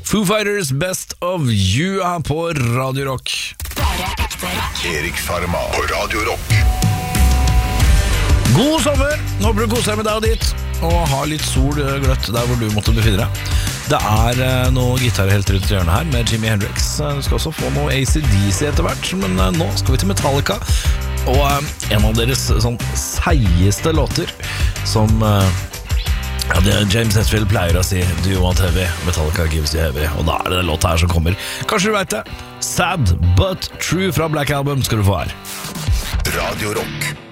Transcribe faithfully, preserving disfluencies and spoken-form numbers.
Foo Fighters Best of You er på Radio Rock. Bare ekte rock. Erik Sjarma på Radio Rock. God sommer! Håper du koser deg med deg og ditt, og har litt sol gløtt der hvor du måtte befinne deg. Det er uh, noen gitarhelter ut i hjørnet her med Jimi Hendrix. Du skal også få noe A C D C etter hvert, men uh, nå skal vi til Metallica. Og uh, en av deres sånn seigeste låter som... Uh, Ja, det James Hetfield pleier å si Do you want heavy? Metallica gives you heavy. Og da er det den låta her som kommer. Kanskje du vet det. Sad but true fra Black Album skal du få her. Radio Rock.